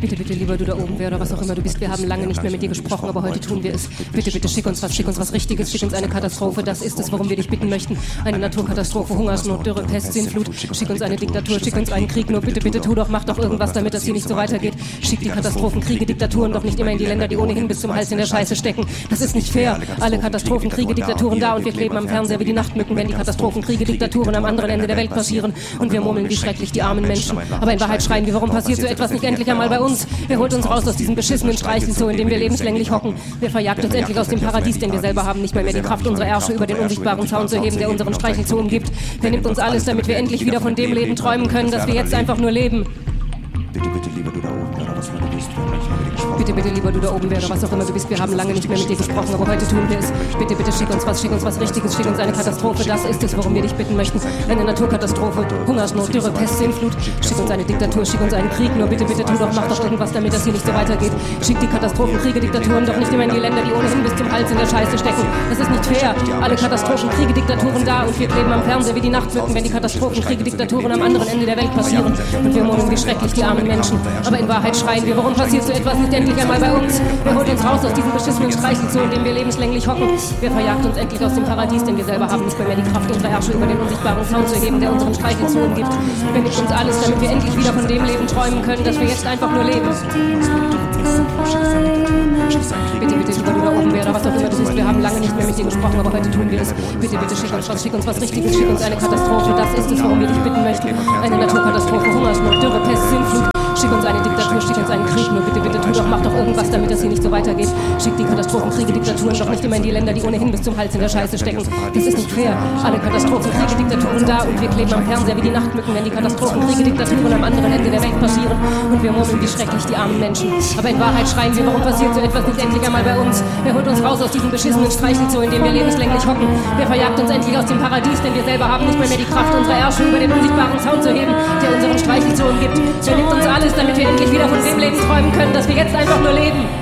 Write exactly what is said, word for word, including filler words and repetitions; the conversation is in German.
Bitte, bitte, lieber du da oben, wer oder was auch immer du bist, wir haben lange nicht mehr mit dir gesprochen, aber heute tun wir es. Bitte, bitte, schick uns was, schick uns was Richtiges, schick uns eine Katastrophe, das ist es, worum wir dich bitten möchten. Eine Naturkatastrophe, Hungersnot, Dürre, Pest, Sintflut, schick uns eine Diktatur, schick uns einen Krieg, nur bitte, bitte, tu doch, mach doch irgendwas, damit das hier nicht so weitergeht. Schick die Katastrophen, Kriege, Diktaturen doch nicht immer in die Länder, die ohnehin bis zum Hals in der Scheiße stecken. Das ist nicht fair. Alle Katastrophen, Kriege, Diktaturen da und wir kleben am Fernseher wie die Nachtmücken, wenn die Katastrophen, Kriege, Diktaturen am anderen Ende der Welt passieren. Und wir murmeln, wie schrecklich die armen Menschen. Aber in Wahrheit schreien wir, warum passiert so etwas nicht endlich einmal bei uns? Wer holt uns raus aus diesem beschissenen Streichelzoo, in dem wir lebenslänglich hocken? Wer verjagt uns endlich aus dem Paradies, denn wir selber haben nicht mehr, mehr die Kraft, unsere Ärsche über den unsichtbaren Zaun zu heben, der unseren Streichelzoo umgibt. Wer nimmt uns alles, damit wir endlich wieder von dem Leben träumen können, dass wir jetzt einfach nur leben? Bitte, bitte, lieber du da oben, wer oder was immer du bist, wir haben nicht mehr mit dir gesprochen. Bitte, bitte, lieber du da oben, wer oder was auch immer du bist, wir haben lange nicht mehr mit dir gesprochen, aber heute tun wir es. Bitte, bitte, schick uns was, schick uns was Richtiges, schick uns eine Katastrophe, das ist es, worum wir dich bitten möchten. Eine Naturkatastrophe, Hungersnot, Dürre, Pest, Sintflut, schick uns eine Diktatur, schick uns einen Krieg, nur bitte, bitte, tu doch, mach doch irgendwas, damit das hier nicht so weitergeht. Schick die Katastrophen, Kriege, Diktaturen doch nicht immer in die Länder, die ohnehin bis zum Hals in der Scheiße stecken. Das ist nicht fair. Alle Katastrophen, Kriege, Diktaturen da und wir kleben am Fernseher wie die Nachtmücken, wenn die Katastrophen, Kriege, Diktaturen am anderen Ende der Welt passieren. Und wir murmeln, wie schrecklich die armen Menschen. Aber in Wahrheit schreien wir, warum passiert so etwas nicht endlich einmal bei uns? Wer holt uns raus aus diesem beschissenen Streichelzoo, in dem wir lebenslänglich hocken? Wer verjagt uns endlich aus dem Paradies, denn wir selber haben nicht mehr, mehr die Kraft, unsere Ärsche über den unsichtbaren Zaun zu heben, der unseren Streichelzoo umgibt. Wer nimmt uns alles, damit wir endlich wieder von dem Leben träumen können, dass wir jetzt einfach nur leben? Bitte, bitte, lieber du da oben, wer oder was auch immer du bist, wir haben lange nicht mehr mit dir gesprochen, aber heute tun wir es. Bitte, bitte, schick uns was, schick uns was Richtiges, schick uns eine Katastrophe, das ist es, worum wir dich bitten möchten. Eine Naturkatastrophe, Hungersnot, Dürre, Pest, Sintflut. Schick uns eine Diktatur, schick uns einen Krieg, nur bitte, bitte, tu doch, mach doch irgendwas, damit das hier nicht so weitergeht. Schick die Katastrophen, Kriege, Diktaturen doch nicht immer in die Länder, die ohnehin bis zum Hals in der Scheiße stecken. Das ist nicht fair. Alle Katastrophen, Kriege, Diktaturen da und wir kleben am Fernseher wie die Nachtmücken, wenn die Katastrophen, Kriege, Diktaturen am anderen Ende der Welt passieren. Und wir murmeln, wie schrecklich die armen Menschen. Aber in Wahrheit schreien wir, warum passiert so etwas nicht endlich einmal bei uns? Wer holt uns raus aus diesem beschissenen Streichelzoo, in dem wir lebenslänglich hocken? Wer verjagt uns endlich aus dem Paradies, denn wir selber haben nicht mehr, mehr die Kraft, unsere Ärsche über den unsichtbaren Zaun zu heben, der unseren Streichelzoo umgibt? Wer nimmt uns alles, damit wir endlich wieder von dem Leben träumen können, dass wir jetzt einfach nur leben?